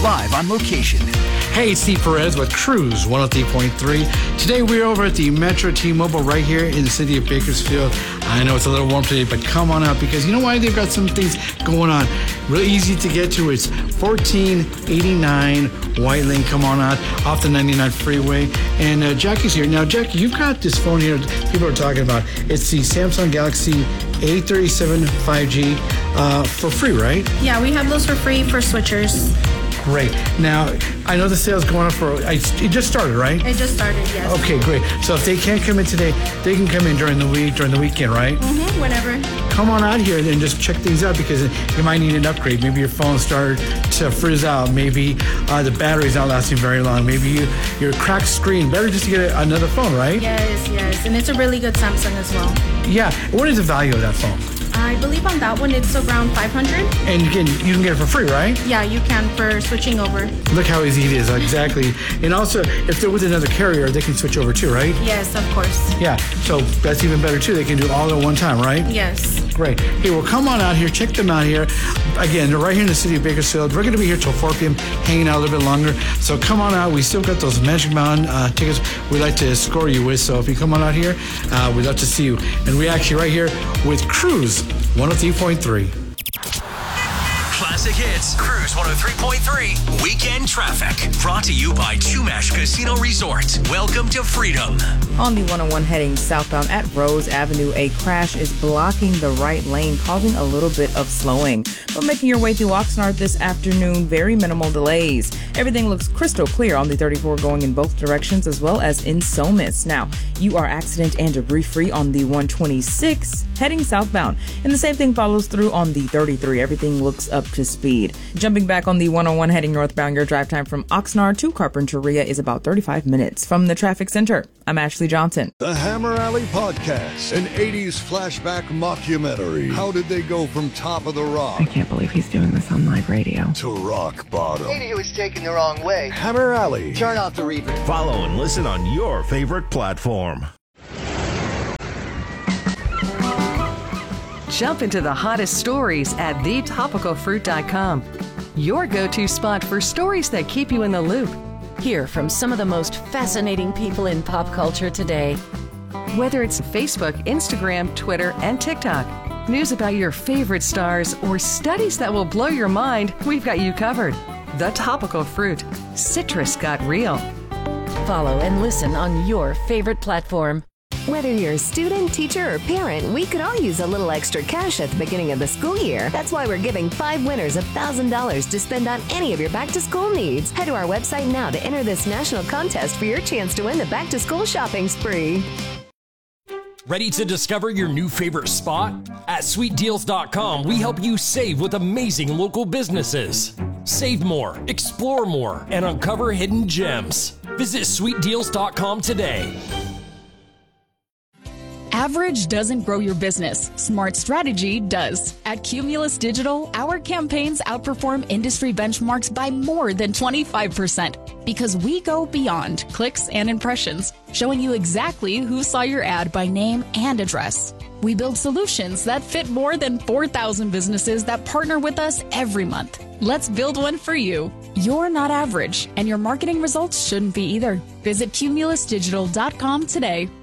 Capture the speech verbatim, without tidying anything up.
Live on location. Hey, Steve Perez with Cruise one oh three point three. Today we're over at the Metro T-Mobile right here in the city of Bakersfield. I know it's a little warm today, but come on out because you know why? They've got some things going on. Really easy to get to. It's fourteen eighty-nine White Lane. Come on out off the ninety-nine freeway. And uh, Jackie's here. Now, Jackie, you've got this phone here people are talking about. It's the Samsung Galaxy A thirty-seven five G uh, for free, right? Yeah, we have those for free for switchers. Great. Now, I know the sale's going on for, it just started, right? It just started, yes. Okay, great. So if they can't come in today, they can come in during the week, during the weekend, right? Mm-hmm, whenever. Come on out here and just check things out because you might need an upgrade. Maybe your phone started to frizz out. Maybe uh, the battery's not lasting very long. Maybe you, your cracked screen. Better just to get another phone, right? Yes, yes. And it's a really good Samsung as well. Yeah. What is the value of that phone? I believe on that one it's around five hundred dollars. And you can you can get it for free, right? Yeah, you can for switching over. Look how easy it is, exactly. And also, if they're with another carrier, they can switch over too, right? Yes, of course. Yeah, so that's even better too. They can do it all at one time, right? Yes. Great. Hey, well, come on out here. Check them out here. Again, they're right here in the city of Bakersfield. We're going to be here till four p.m., hanging out a little bit longer. So come on out. We still got those Magic Mountain uh, tickets we'd like to score you with. So if you come on out here, uh, we'd love to see you. And we're actually right here with Cruise one oh three point three. Classic Hits, Cruise one oh three point three, Weekend Traffic. Brought to you by Chumash Casino Resort. Welcome to freedom. On the one oh one heading southbound at Rose Avenue, a crash is blocking the right lane, causing a little bit of slowing. But making your way through Oxnard this afternoon, very minimal delays. Everything looks crystal clear on the thirty-four going in both directions, as well as in Somis. Now, you are accident and debris free on the one twenty-six heading southbound. And the same thing follows through on the thirty-three. Everything looks up to speed. Jumping back on the one oh one heading northbound, your drive time from Oxnard to Carpinteria is about thirty-five minutes. From the traffic center, I'm Ashley Johnson. The Hammer Alley Podcast, an eighties flashback mockumentary. How did they go from Top of the Rock? I can't believe he's doing this on live radio. To rock bottom. Maybe he was taken the wrong way. Hammer Alley. Turn off the reverb. Follow and listen on your favorite platform. Jump into the hottest stories at the topical fruit dot com. Your go-to spot for stories that keep you in the loop. Hear from some of the most fascinating people in pop culture today. Whether it's Facebook, Instagram, Twitter, and TikTok, news about your favorite stars, or studies that will blow your mind, we've got you covered. The Topical Fruit. Citrus got real. Follow and listen on your favorite platform. Whether you're a student, teacher, or parent, we could all use a little extra cash at the beginning of the school year. That's why we're giving five winners one thousand dollars to spend on any of your back-to-school needs. Head to our website now to enter this national contest for your chance to win the back-to-school shopping spree. Ready to discover your new favorite spot? At sweet deals dot com, we help you save with amazing local businesses. Save more, explore more, and uncover hidden gems. Visit sweet deals dot com today. Average doesn't grow your business. Smart strategy does. At Cumulus Digital, our campaigns outperform industry benchmarks by more than twenty-five percent because we go beyond clicks and impressions, showing you exactly who saw your ad by name and address. We build solutions that fit more than four thousand businesses that partner with us every month. Let's build one for you. You're not average, and your marketing results shouldn't be either. Visit Cumulus Digital dot com today.